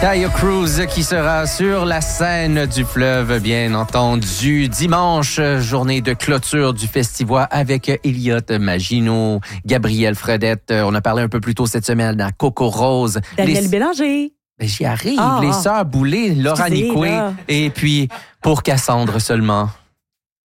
Taio Cruz qui sera sur la scène du fleuve, bien entendu. Dimanche, journée de clôture du festival avec Elliot Maginot, Gabriel Fredette. On a parlé un peu plus tôt cette semaine à Coco Rose. Daniel Bélanger. J'y arrive. Les sœurs Boulay, Laura Nicoué. Et puis, pour Cassandre seulement.